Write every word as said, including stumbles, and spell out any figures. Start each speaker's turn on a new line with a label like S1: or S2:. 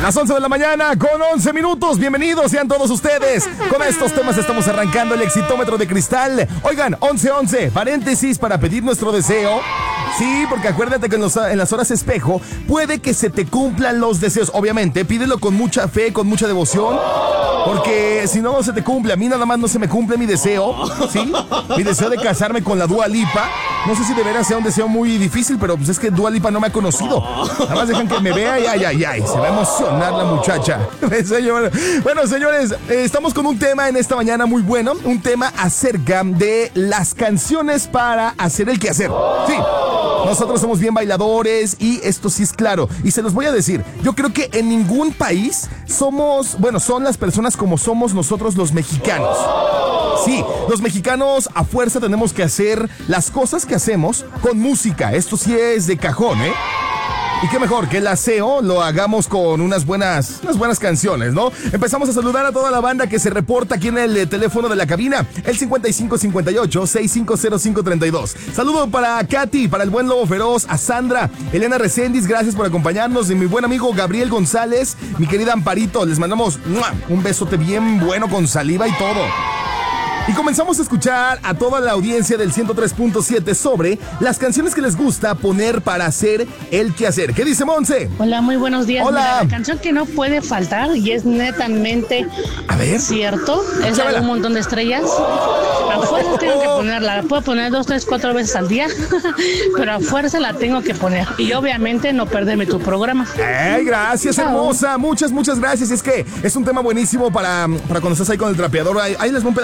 S1: Las once de la mañana con once minutos. Bienvenidos sean todos ustedes. Con estos temas estamos arrancando el Exitómetro de Cristal. Oigan, once once, paréntesis para pedir nuestro deseo. Sí, porque acuérdate que en, los, en las horas espejo puede que se te cumplan los deseos. Obviamente, pídelo con mucha fe, con mucha devoción. Porque si no, no se te cumple. A mí nada más no se me cumple mi deseo, ¿sí? Mi deseo de casarme con la Dua Lipa. No sé si de veras sea un deseo muy difícil, pero pues es que Dua Lipa no me ha conocido. Nada más dejan que me vea y ay, ay, ay. Se va a emocionar la muchacha. Bueno, señores, eh, estamos con un tema en esta mañana muy bueno. Un tema acerca de las canciones para hacer el quehacer. Sí. Nosotros somos bien bailadores y esto sí es claro. Y se los voy a decir, yo creo que en ningún país somos, bueno, son las personas como somos nosotros los mexicanos. Sí, los mexicanos a fuerza tenemos que hacer las cosas que hacemos con música. Esto sí es de cajón, ¿eh? Y qué mejor que el aseo lo hagamos con unas buenas, unas buenas canciones, ¿no? Empezamos a saludar a toda la banda que se reporta aquí en el eh, teléfono de la cabina, el cincuenta y cinco cincuenta y ocho, sesenta y cinco cero cinco treinta y dos. Saludo para Katy, para el buen Lobo Feroz, a Sandra, Elena Recendis, gracias por acompañarnos, y mi buen amigo Gabriel González, mi querida Amparito, les mandamos ¡mua! Un besote bien bueno con saliva y todo. Y comenzamos a escuchar a toda la audiencia del ciento tres punto siete sobre las canciones que les gusta poner para hacer el quehacer. ¿Qué dice Monse?
S2: Hola, muy buenos días.
S1: Hola.
S2: Mira, la canción que no puede faltar y es netamente
S1: a ver.
S2: cierto es la de Un Montón de Estrellas. A fuerza tengo que ponerla. La puedo poner dos, tres, cuatro veces al día, pero a fuerza la tengo que poner. Y obviamente no perderme tu programa.
S1: ¡Ay, gracias, Chao. Hermosa! Muchas, muchas gracias. Es que es un tema buenísimo para, para cuando estás ahí con el trapeador. Ahí, ahí les voy a